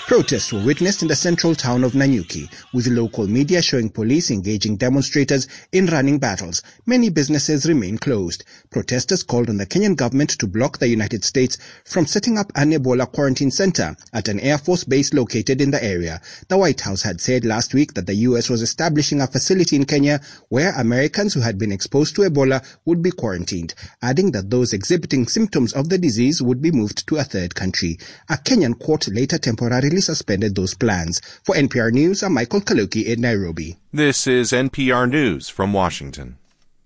Protests were witnessed in the central town of Nanyuki, with local media showing police engaging demonstrators in running battles. Many businesses remain closed. Protesters called on the Kenyan government to block the United States from setting up an Ebola quarantine center at an Air Force base located in the area. The White House had said last week that the U.S. was establishing a facility in Kenya where Americans who had been exposed to Ebola would be quarantined, adding that those exhibiting symptoms of the disease would be moved to a third country. A Kenyan court later temporarily suspended those plans. For NPR News, I'm Michael Kaluki in Nairobi. This is NPR News from Washington.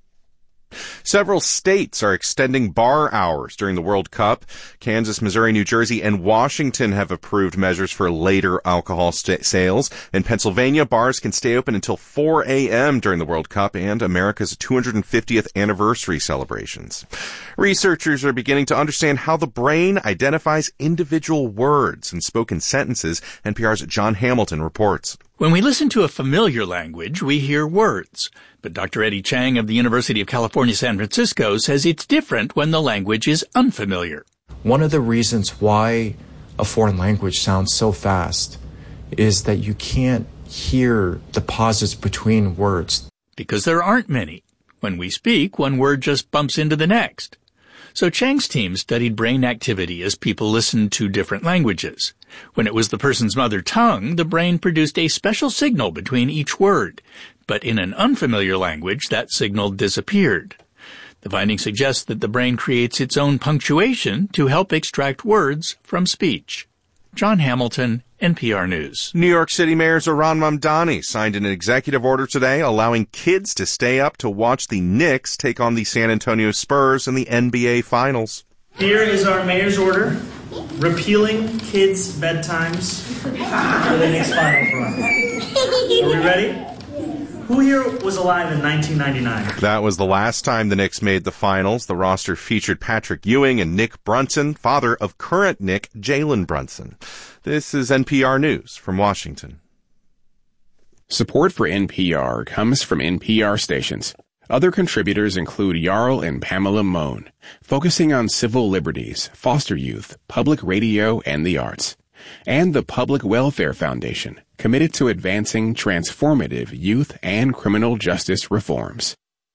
Several states are extending bar hours during the World Cup. Kansas, Missouri, New Jersey, and Washington have approved measures for later alcohol sales. In Pennsylvania, bars can stay open until 4 a.m. during the World Cup and America's 250th anniversary celebrations. Researchers are beginning to understand how the brain identifies individual words and spoken sentences. NPR's John Hamilton reports. When we listen to a familiar language, we hear words. But Dr. Eddie Chang of the University of California, San Francisco says it's different when the language is unfamiliar. One of the reasons why a foreign language sounds so fast is that you can't hear the pauses between words. Because there aren't many. When we speak, one word just bumps into the next. So Chang's team studied brain activity as people listened to different languages. When it was the person's mother tongue, the brain produced a special signal between each word. But in an unfamiliar language, that signal disappeared. The finding suggests that the brain creates its own punctuation to help extract words from speech. John Hamilton, NPR News. New York City Mayor Zohran Mamdani signed an executive order today allowing kids to stay up to watch the Knicks take on the San Antonio Spurs in the NBA Finals. Here is our mayor's order repealing kids' bedtimes for the Knicks Finals run. Are we ready? Who here was alive in 1999? That was the last time the Knicks made the finals. The roster featured Patrick Ewing and Nick Brunson, father of current Knick Jalen Brunson. This is NPR News from Washington. Support for NPR comes from NPR stations. Other contributors include Jarl and Pamela Mohn, focusing on civil liberties, foster youth, public radio, and the arts. And the Public Welfare Foundation, committed to advancing transformative youth and criminal justice reforms.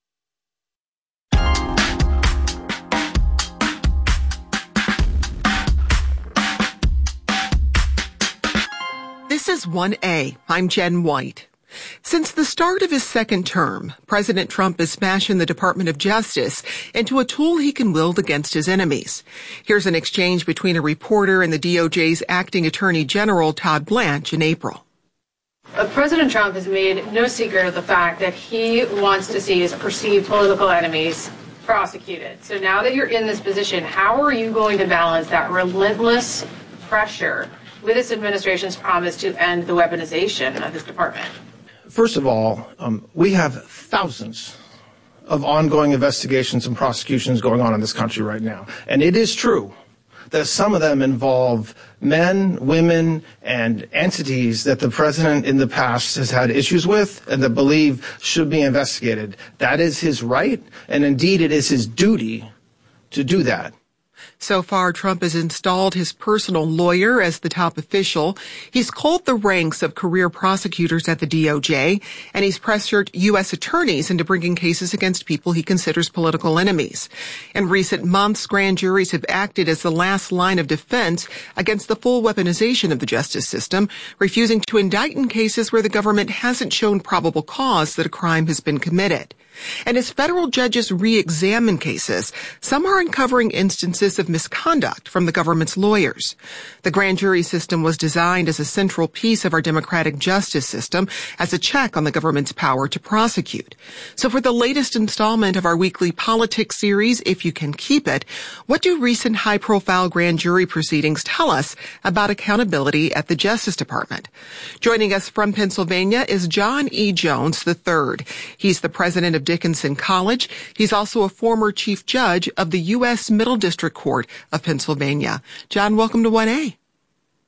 This is 1A. I'm Jen White. Since the start of his second term, President Trump is smashing the Department of Justice into a tool he can wield against his enemies. Here's an exchange between a reporter and the DOJ's acting Attorney General, Todd Blanche, in April. President Trump has made no secret of the fact that he wants to see his perceived political enemies prosecuted. So now that you're in this position, how are you going to balance that relentless pressure with this administration's promise to end the weaponization of this department? First of all, we have thousands of ongoing investigations and prosecutions going on in this country right now. And it is true that some of them involve men, women, and entities that the president in the past has had issues with and that believe should be investigated. That is his right, and indeed it is his duty to do that. So far, Trump has installed his personal lawyer as the top official. He's culled the ranks of career prosecutors at the DOJ, and he's pressured U.S. attorneys into bringing cases against people he considers political enemies. In recent months, grand juries have acted as the last line of defense against the full weaponization of the justice system, refusing to indict in cases where the government hasn't shown probable cause that a crime has been committed. And as federal judges re-examine cases, some are uncovering instances of misconduct from the government's lawyers. The grand jury system was designed as a central piece of our democratic justice system as a check on the government's power to prosecute. So for the latest installment of our weekly politics series, If You Can Keep It, what do recent high-profile grand jury proceedings tell us about accountability at the Justice Department? Joining us from Pennsylvania is John E. Jones III. He's the president of Dickinson College. He's also a former chief judge of the U.S. Middle District Court of Pennsylvania. John, welcome to 1A.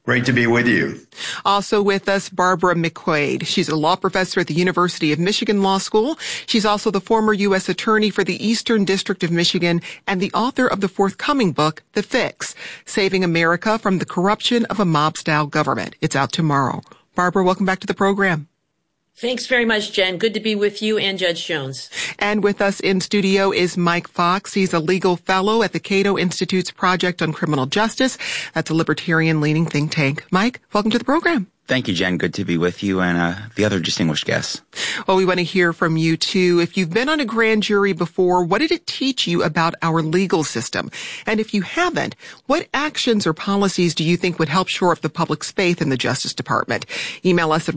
Great to be with you. Also with us, Barbara McQuaid. She's a law professor at the University of Michigan Law School. She's also the former U.S. Attorney for the Eastern District of Michigan and the author of the forthcoming book, The Fix, Saving America from the Corruption of a Mob-Style Government. It's out tomorrow. Barbara, welcome back to the program. Thanks very much, Jen. Good to be with you and Judge Jones. And with us in studio is Mike Fox. He's a legal fellow at the Cato Institute's Project on Criminal Justice. That's a libertarian-leaning think tank. Mike, welcome to the program. Thank you, Jen. Good to be with you and the other distinguished guests. Well, we want to hear from you, too. If you've been on a grand jury before, what did it teach you about our legal system? And if you haven't, what actions or policies do you think would help shore up the public's faith in the Justice Department? Email us at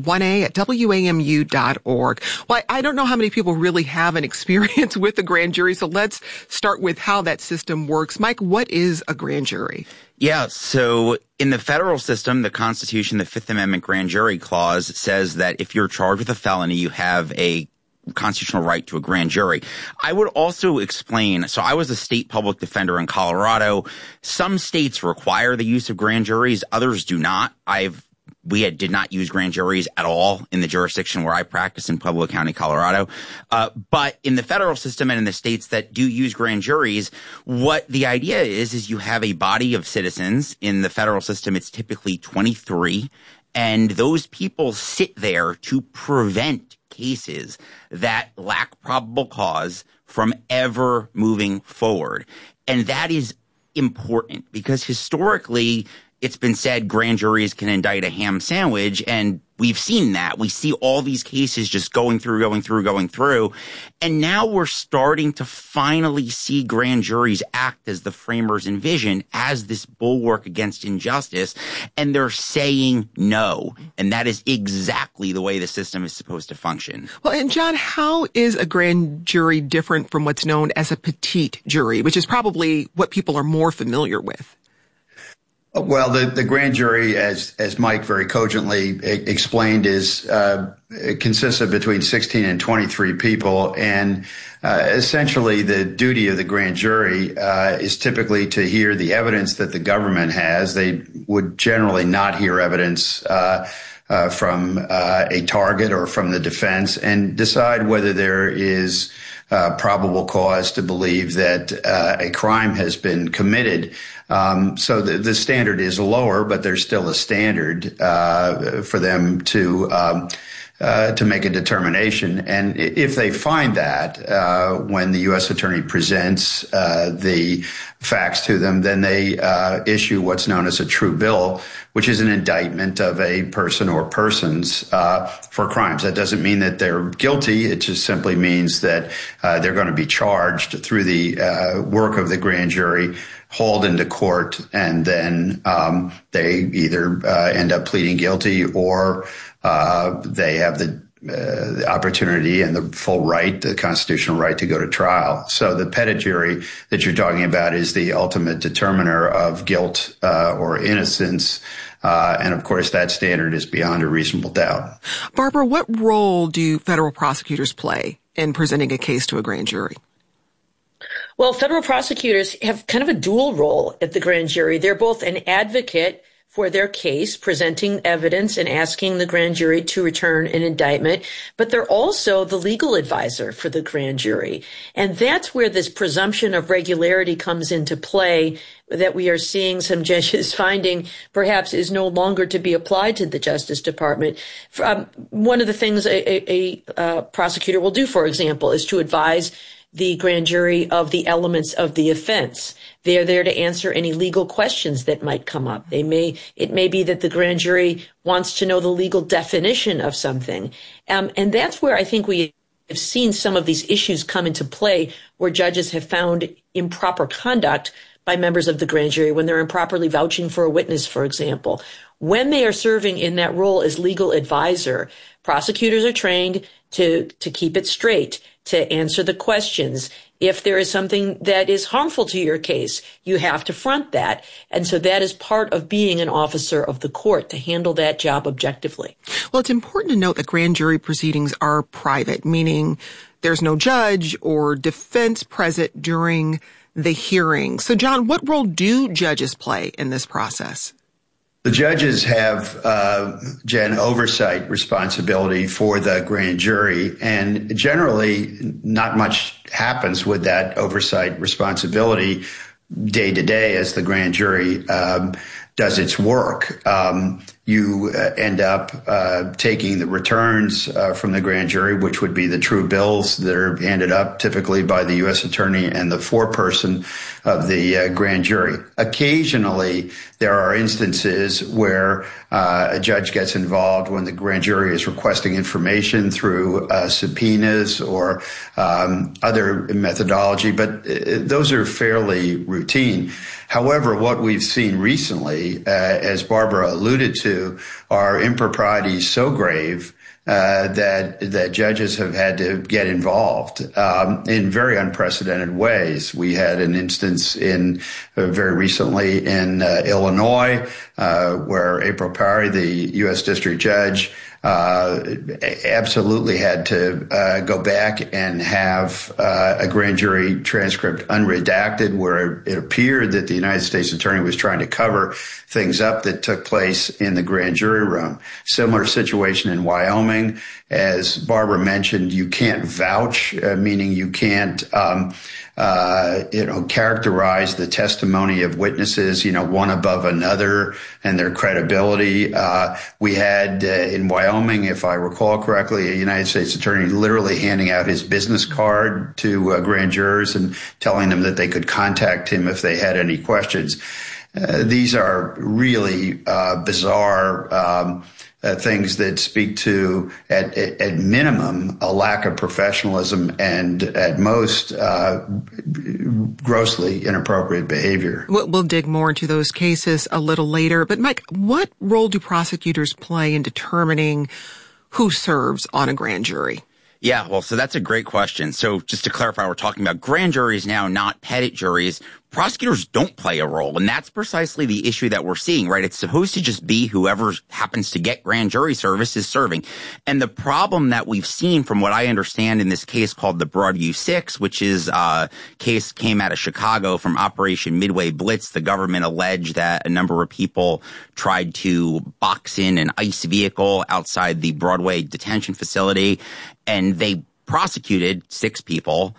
1a@wamu.org. Well, I don't know how many people really have an experience with the grand jury, so let's start with how that system works. Mike, what is a grand jury? Yeah, so in the federal system, the Constitution, the Fifth Amendment grand jury clause says that if you're charged with a felony, you have a constitutional right to a grand jury. I would also explain, so I was a state public defender in Colorado. Some states require the use of grand juries, others do not. We did not use grand juries at all in the jurisdiction where I practice in Pueblo County, Colorado. But in the federal system and in the states that do use grand juries, what the idea is you have a body of citizens. In the federal system, it's typically 23. And those people sit there to prevent cases that lack probable cause from ever moving forward. And that is important because historically, it's been said grand juries can indict a ham sandwich, and we've seen that. We see all these cases just going through. And now we're starting to finally see grand juries act as the framers envisioned, as this bulwark against injustice, and they're saying no. And that is exactly the way the system is supposed to function. Well, and John, how is a grand jury different from what's known as a petite jury, which is probably what people are more familiar with? Well, the grand jury, as Mike very cogently explained, consists of between 16 and 23 people. And essentially, the duty of the grand jury is typically to hear the evidence that the government has. They would generally not hear evidence from a target or from the defense and decide whether there is probable cause to believe that a crime has been committed. So the standard is lower, but there's still a standard for them to make a determination. And if they find that when the U.S. Attorney presents the facts to them, then they issue what's known as a true bill, which is an indictment of a person or persons for crimes. That doesn't mean that they're guilty. It just simply means that they're going to be charged through the work of the grand jury, hauled into court, and then they either end up pleading guilty or they have the opportunity and the full right, the constitutional right to go to trial. So the petit jury that you're talking about is the ultimate determiner of guilt or innocence. And of course, that standard is beyond a reasonable doubt. Barbara, what role do federal prosecutors play in presenting a case to a grand jury? Well, federal prosecutors have kind of a dual role at the grand jury. They're both an advocate for their case, presenting evidence and asking the grand jury to return an indictment, but they're also the legal advisor for the grand jury. And that's where this presumption of regularity comes into play that we are seeing some judges finding perhaps is no longer to be applied to the Justice Department. One of the things a prosecutor will do, for example, is to advise the grand jury of the elements of the offense. They are there to answer any legal questions that might come up. It may be that the grand jury wants to know the legal definition of something. And that's where I think we have seen some of these issues come into play, where judges have found improper conduct by members of the grand jury when they're improperly vouching for a witness, for example. When they are serving in that role as legal advisor, prosecutors are trained to keep it straight, to answer the questions. If there is something that is harmful to your case, you have to front that. And so that is part of being an officer of the court, to handle that job objectively. Well, it's important to note that grand jury proceedings are private, meaning there's no judge or defense present during the hearing. So, John, what role do judges play in this process? The judges have, Jen, oversight responsibility for the grand jury, and generally not much happens with that oversight responsibility day to day as the grand jury does its work. You end up taking the returns from the grand jury, which would be the true bills that are handed up typically by the U.S. attorney and the foreperson of the grand jury. Occasionally, there are instances where a judge gets involved when the grand jury is requesting information through subpoenas or other methodology, but those are fairly routine. However, what we've seen recently, as Barbara alluded to, are improprieties so grave that judges have had to get involved in very unprecedented ways. We had an instance in very recently in Illinois where April Parry, the U.S. District Judge, absolutely had to go back and have a grand jury transcript unredacted, where it appeared that the United States Attorney was trying to cover things up that took place in the grand jury room. Similar situation in Wyoming. As Barbara mentioned, you can't vouch, meaning you can't characterize the testimony of witnesses, one above another and their credibility. We had in Wyoming, if I recall correctly, a United States attorney literally handing out his business card to grand jurors and telling them that they could contact him if they had any questions. These are really bizarre things that speak to, at minimum, a lack of professionalism and, at most, grossly inappropriate behavior. We'll dig more into those cases a little later. But, Mike, what role do prosecutors play in determining who serves on a grand jury? Yeah, well, so that's a great question. So just to clarify, we're talking about grand juries now, not petit juries. Prosecutors don't play a role, and that's precisely the issue that we're seeing, right? It's supposed to just be whoever happens to get grand jury service is serving. And the problem that we've seen, from what I understand in this case called the Broadview 6, which is a case came out of Chicago from Operation Midway Blitz, the government alleged that a number of people tried to box in an ICE vehicle outside the Broadway detention facility, and they prosecuted 6 people,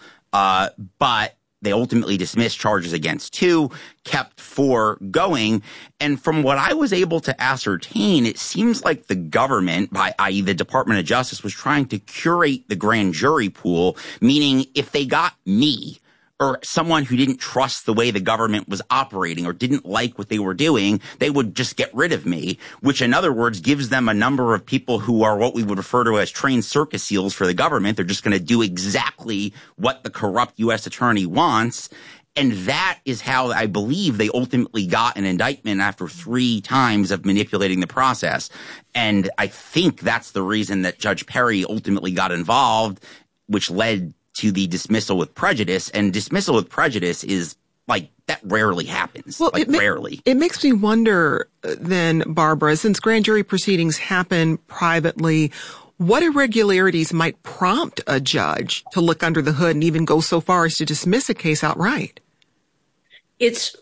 but they ultimately dismissed charges against 2, kept 4 going. And from what I was able to ascertain, it seems like the government, i.e. the Department of Justice, was trying to curate the grand jury pool, meaning if they got me or someone who didn't trust the way the government was operating or didn't like what they were doing, they would just get rid of me, which in other words gives them a number of people who are what we would refer to as trained circus seals for the government. They're just going to do exactly what the corrupt U.S. attorney wants. And that is how I believe they ultimately got an indictment after 3 times of manipulating the process. And I think that's the reason that Judge Perry ultimately got involved, which led to the dismissal with prejudice. And dismissal with prejudice is like, that rarely happens. Well, rarely. It makes me wonder then, Barbara, since grand jury proceedings happen privately, what irregularities might prompt a judge to look under the hood and even go so far as to dismiss a case outright? It's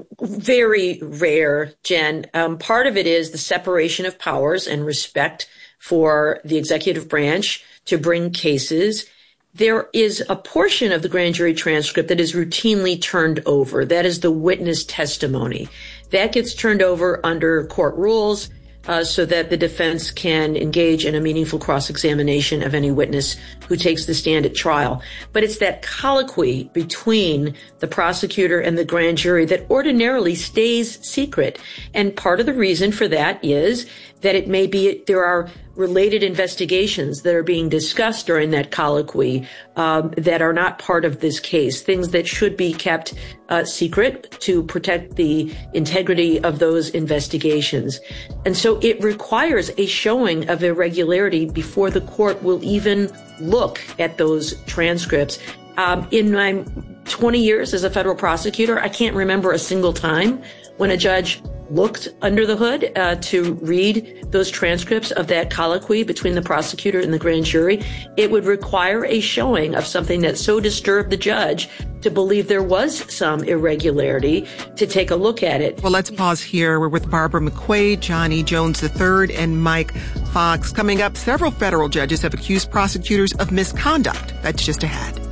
very rare, Jen. Part of it is the separation of powers and respect for the executive branch to bring cases. There is a portion of the grand jury transcript that is routinely turned over. That is the witness testimony. That gets turned over under court rules so that the defense can engage in a meaningful cross-examination of any witness who takes the stand at trial. But it's that colloquy between the prosecutor and the grand jury that ordinarily stays secret. And part of the reason for that is that it may be there are related investigations that are being discussed during that colloquy that are not part of this case, things that should be kept secret to protect the integrity of those investigations. And so it requires a showing of irregularity before the court will even look at those transcripts. In my 20 years as a federal prosecutor, I can't remember a single time when a judge looked under the hood to read those transcripts of that colloquy between the prosecutor and the grand jury, it would require a showing of something that so disturbed the judge to believe there was some irregularity to take a look at it. Well, let's pause here. We're with Barbara McQuade, Johnny Jones III, and Mike Fox. Coming up, several federal judges have accused prosecutors of misconduct. That's just ahead.